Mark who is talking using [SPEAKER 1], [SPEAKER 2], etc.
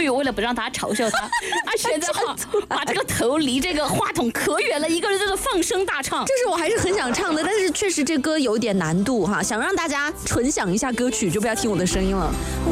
[SPEAKER 1] 慧为了不让大家嘲笑他，选择把这个头离这个话筒可远了，一个人在这放声大唱。
[SPEAKER 2] 就是我还是很想唱的，但是确实这歌有点难度哈，想让大家纯享一下歌曲，就不要听我的声音了。